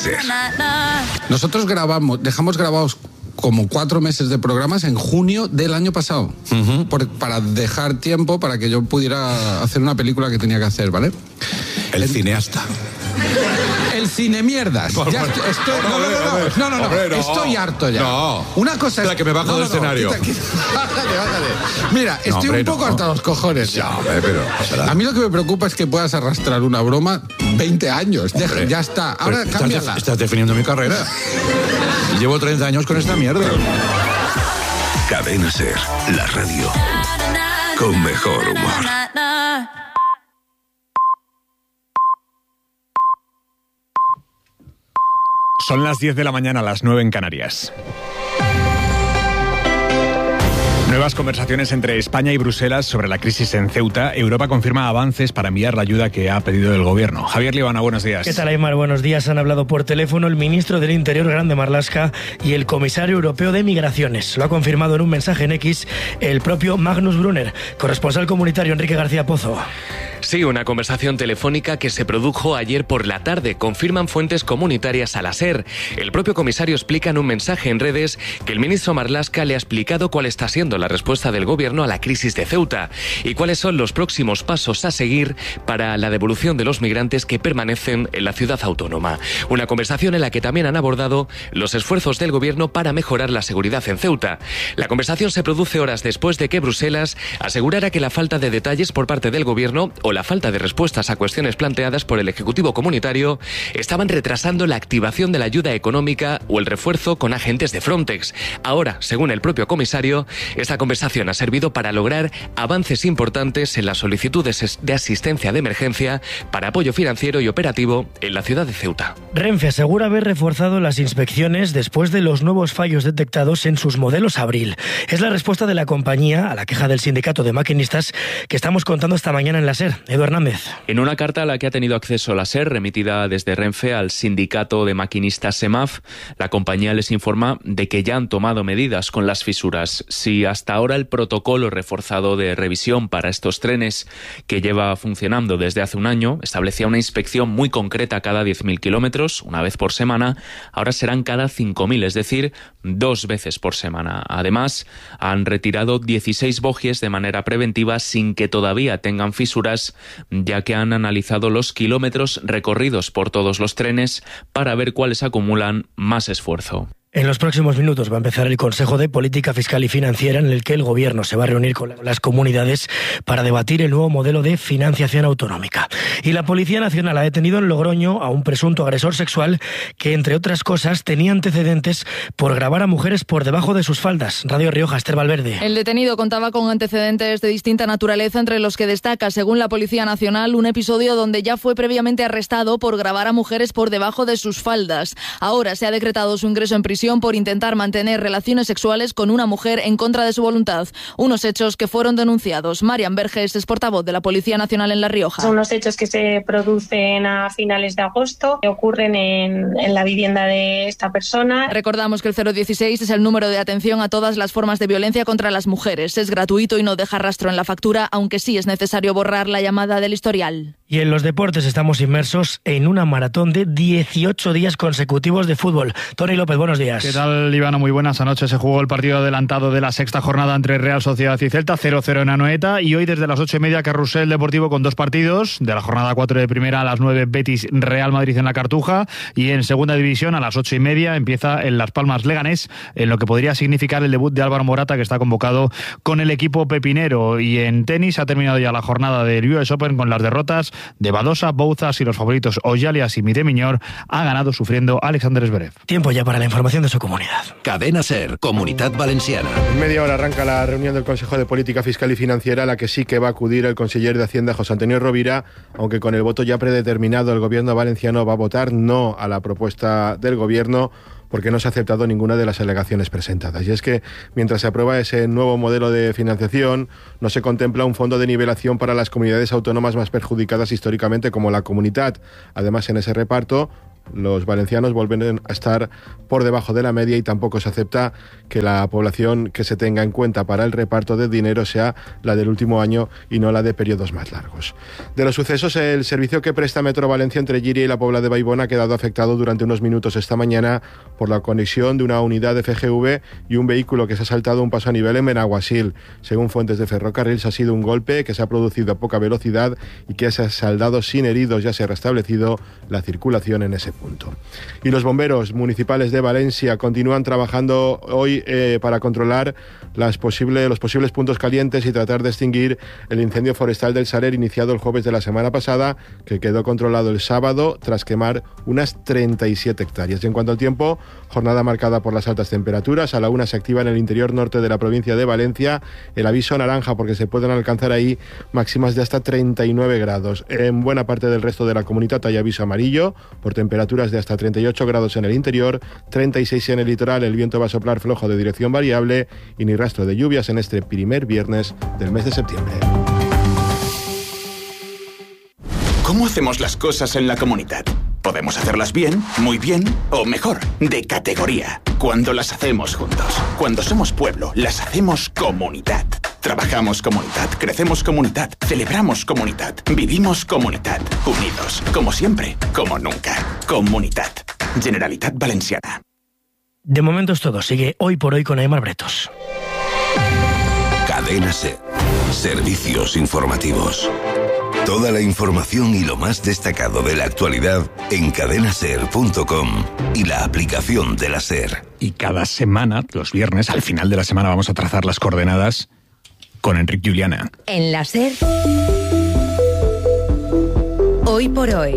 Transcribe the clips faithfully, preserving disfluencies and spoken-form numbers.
SER. Nosotros grabamos, dejamos grabados como cuatro meses de programas en junio del año pasado, uh-huh. por, para dejar tiempo para que yo pudiera hacer una película que tenía que hacer, ¿vale? El, el cineasta. El cine mierdas. Por, ya por, estoy, estoy, no, no, no, no, no, no, no, no, hombre, no. Estoy harto ya. No. Una cosa es... Espera, que me bajo no, del no, no, escenario. Quita, quita. Bájale, bájale. Mira, estoy no, hombre, un poco no. harto a los cojones. Ya, hombre, pero... ¿será? A mí lo que me preocupa es que puedas arrastrar una broma veinte años. Deja, ya está. Ahora estás cámbiala. De, estás definiendo mi carrera. Llevo treinta años con esta mierda. Cadena SER, la radio con mejor humor. Son las diez de la mañana, las nueve en Canarias. Nuevas conversaciones entre España y Bruselas sobre la crisis en Ceuta. Europa confirma avances para enviar la ayuda que ha pedido el gobierno. Javier Libana, buenos días. ¿Qué tal, Aymar? Buenos días. Han hablado por teléfono el ministro del Interior, Grande Marlaska, y el comisario europeo de Migraciones. Lo ha confirmado en un mensaje en X el propio Magnus Brunner, corresponsal comunitario Enrique García Pozo. Sí, una conversación telefónica que se produjo ayer por la tarde, confirman fuentes comunitarias a la SER. El propio comisario explica en un mensaje en redes que el ministro Marlaska le ha explicado cuál está siendo la respuesta del gobierno a la crisis de Ceuta y cuáles son los próximos pasos a seguir para la devolución de los migrantes que permanecen en la ciudad autónoma. Una conversación en la que también han abordado los esfuerzos del gobierno para mejorar la seguridad en Ceuta. La conversación se produce horas después de que Bruselas asegurara que la falta de detalles por parte del gobierno o la falta de respuestas a cuestiones planteadas por el Ejecutivo Comunitario estaban retrasando la activación de la ayuda económica o el refuerzo con agentes de Frontex. Ahora, según el propio comisario, esta conversación ha servido para lograr avances importantes en las solicitudes de asistencia de emergencia para apoyo financiero y operativo en la ciudad de Ceuta. Renfe asegura haber reforzado las inspecciones después de los nuevos fallos detectados en sus modelos Abril. Es la respuesta de la compañía a la queja del sindicato de maquinistas que estamos contando esta mañana en la SER. Edu Hernández. En una carta a la que ha tenido acceso la SER, remitida desde Renfe al sindicato de maquinistas SEMAF, la compañía les informa de que ya han tomado medidas con las fisuras. Si hasta ahora el protocolo reforzado de revisión para estos trenes, que lleva funcionando desde hace un año, establecía una inspección muy concreta cada diez mil kilómetros, una vez por semana, ahora serán cada cinco mil, es decir, dos veces por semana. Además, han retirado dieciséis bogies de manera preventiva sin que todavía tengan fisuras, ya que han analizado los kilómetros recorridos por todos los trenes para ver cuáles acumulan más esfuerzo. En los próximos minutos va a empezar el Consejo de Política Fiscal y Financiera, en el que el Gobierno se va a reunir con las comunidades para debatir el nuevo modelo de financiación autonómica. Y la Policía Nacional ha detenido en Logroño a un presunto agresor sexual que, entre otras cosas, tenía antecedentes por grabar a mujeres por debajo de sus faldas. Radio Rioja, Esther Valverde. El detenido contaba con antecedentes de distinta naturaleza, entre los que destaca, según la Policía Nacional, un episodio donde ya fue previamente arrestado por grabar a mujeres por debajo de sus faldas. Ahora se ha decretado su ingreso en prisión por intentar mantener relaciones sexuales con una mujer en contra de su voluntad. Unos hechos que fueron denunciados. Marian Verges es portavoz de la Policía Nacional en La Rioja. Son unos hechos que se producen a finales de agosto, que ocurren en, en la vivienda de esta persona. Recordamos que el cero dieciséis es el número de atención a todas las formas de violencia contra las mujeres. Es gratuito y no deja rastro en la factura, aunque sí es necesario borrar la llamada del historial. Y en los deportes estamos inmersos en una maratón de dieciocho días consecutivos de fútbol. Tony López, buenos días. ¿Qué tal, Ivana? Muy buenas. Anoche se jugó el partido adelantado de la sexta jornada entre Real Sociedad y Celta, cero cero en Anoeta, y hoy desde las ocho y media Carrusel Deportivo con dos partidos. De la jornada cuatro de primera a las nueve Betis Real Madrid en la Cartuja, y en segunda división a las ocho y media empieza en Las Palmas Leganés, en lo que podría significar el debut de Álvaro Morata, que está convocado con el equipo pepinero. Y en tenis ha terminado ya la jornada del U S Open con las derrotas de Badosa, Bouzas y los favoritos Oyalias y Midemiñor. Ha ganado sufriendo Alexander Zverev. Tiempo ya para la información de su comunidad. Cadena SER, Comunitat Valenciana. En media hora arranca la reunión del Consejo de Política Fiscal y Financiera, a la que sí que va a acudir el conseller de Hacienda, José Antonio Rovira, aunque con el voto ya predeterminado el gobierno valenciano va a votar no a la propuesta del gobierno, porque no se ha aceptado ninguna de las alegaciones presentadas. Y es que mientras se aprueba ese nuevo modelo de financiación, no se contempla un fondo de nivelación para las comunidades autónomas más perjudicadas históricamente, como la Comunitat. Además, en ese reparto Los valencianos vuelven a estar por debajo de la media y tampoco se acepta que la población que se tenga en cuenta para el reparto de dinero sea la del último año y no la de periodos más largos. De los sucesos, el servicio que presta Metro Valencia entre Llíria y la Pobla de Vallbona ha quedado afectado durante unos minutos esta mañana por la conexión de una unidad de F G V y un vehículo que se ha saltado un paso a nivel en Benaguasil. Según fuentes de ferrocarriles, ha sido un golpe que se ha producido a poca velocidad y que se ha saldado sin heridos. Ya se ha restablecido la circulación en ese punto. Y los bomberos municipales de Valencia continúan trabajando hoy eh, para controlar las posible, los posibles puntos calientes y tratar de extinguir el incendio forestal del Saler iniciado el jueves de la semana pasada, que quedó controlado el sábado tras quemar unas treinta y siete hectáreas. Y en cuanto al tiempo, jornada marcada por las altas temperaturas. A la una se activa en el interior norte de la provincia de Valencia el aviso naranja porque se pueden alcanzar ahí máximas de hasta treinta y nueve grados. En buena parte del resto de la comunidad hay aviso amarillo por temperaturas de hasta treinta y ocho grados en el interior, treinta y seis en el litoral. El viento va a soplar flojo de dirección variable y ni rastro de lluvias en este primer viernes del mes de septiembre. ¿Cómo hacemos las cosas en la comunidad? Podemos hacerlas bien, muy bien o mejor, de categoría. Cuando las hacemos juntos. Cuando somos pueblo, las hacemos comunidad. Trabajamos comunidad, crecemos comunidad, celebramos comunidad, vivimos comunidad. Unidos, como siempre, como nunca. Comunidad. Generalitat Valenciana. De momento es todo. Sigue Hoy por Hoy con Aimar Bretos. Cadena SER. Servicios informativos. Toda la información y lo más destacado de la actualidad en cadena ser punto com y la aplicación de la SER. Y cada semana, los viernes, al final de la semana, vamos a trazar las coordenadas con Enric Juliana. En la SER, Hoy por Hoy,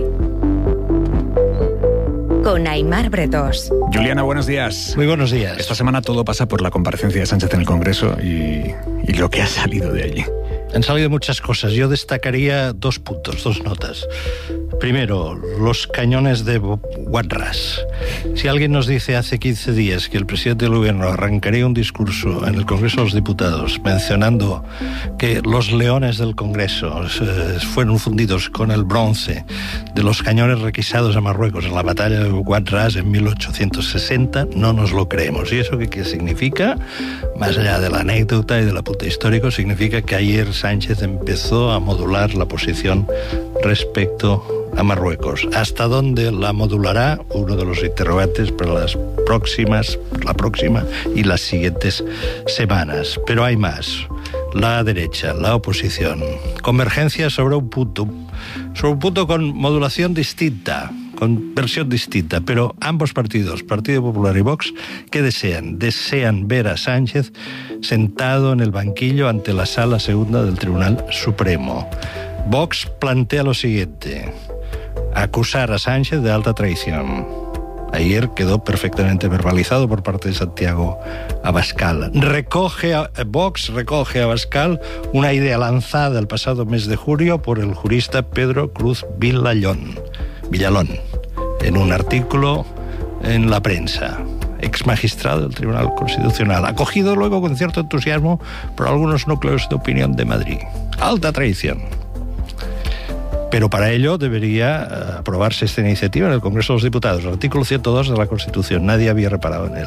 con Aimar Bretos. Juliana, buenos días. Muy buenos días. Esta semana todo pasa por la comparecencia de Sánchez en el Congreso y, y lo que ha salido de allí. Han salido muchas cosas. Yo destacaría dos puntos, dos notas. Primero, los cañones de Guadras. Si alguien nos dice hace quince días que el presidente del gobierno arrancaría un discurso en el Congreso de los Diputados mencionando que los leones del Congreso eh, fueron fundidos con el bronce de los cañones requisados a Marruecos en la batalla de Guadras en mil ochocientos sesenta, no nos lo creemos. ¿Y eso qué, qué significa? Más allá de la anécdota y del apunte histórico, significa que ayer Sánchez empezó a modular la posición respecto a Marruecos. ¿Hasta dónde la modulará? Uno de los interrogantes para las próximas, la próxima y las siguientes semanas. Pero hay más. La derecha, la oposición, convergencia sobre un punto, sobre un punto con modulación distinta, con versión distinta, pero ambos partidos, Partido Popular y Vox, ¿qué desean? Desean ver a Sánchez sentado en el banquillo ante la Sala Segunda del Tribunal Supremo. Vox plantea lo siguiente: acusar a Sánchez de alta traición. Ayer quedó perfectamente verbalizado por parte de Santiago Abascal. Recoge a, Vox recoge a Abascal una idea lanzada el pasado mes de julio por el jurista Pedro Cruz Villalón, Villalón en un artículo en La Prensa. Ex magistrado del Tribunal Constitucional, acogido luego con cierto entusiasmo por algunos núcleos de opinión de Madrid. Alta traición. Pero para ello debería aprobarse esta iniciativa en el Congreso de los Diputados, el artículo ciento dos de la Constitución. Nadie había reparado en él.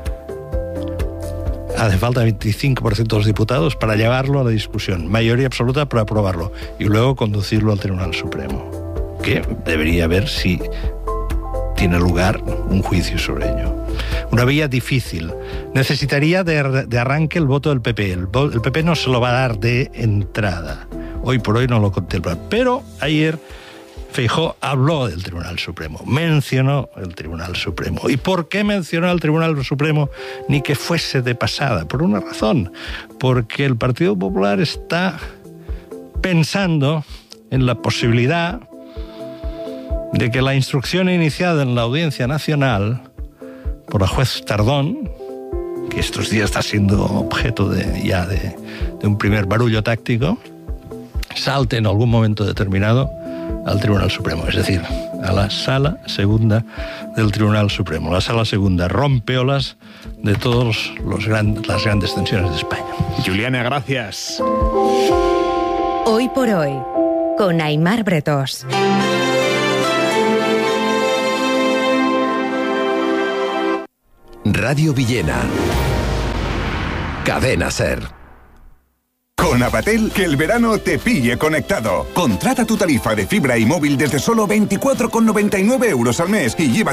Hace falta veinticinco por ciento de los diputados para llevarlo a la discusión, mayoría absoluta para aprobarlo y luego conducirlo al Tribunal Supremo, que debería ver si tiene lugar un juicio sobre ello. Una vía difícil. Necesitaría de, de arranque el voto del P P. El, el P P no se lo va a dar de entrada. Hoy por hoy no lo contempla. Pero ayer Feijóo habló del Tribunal Supremo, mencionó el Tribunal Supremo. ¿Y por qué mencionó el Tribunal Supremo? Ni que fuese de pasada. Por una razón. Porque el Partido Popular está pensando en la posibilidad de que la instrucción iniciada en la Audiencia Nacional por la juez Tardón, que estos días está siendo objeto de, ya de, de un primer barullo táctico, salte en algún momento determinado al Tribunal Supremo, es decir, a la Sala Segunda del Tribunal Supremo. La Sala Segunda rompeolas de todas los gran, las grandes tensiones de España. Juliana, gracias. Hoy por Hoy, con Aimar Bretos. Radio Villena. Cadena SER. Con Abatel, que el verano te pille conectado. Contrata tu tarifa de fibra y móvil desde solo veinticuatro con noventa y nueve euros al mes y lleva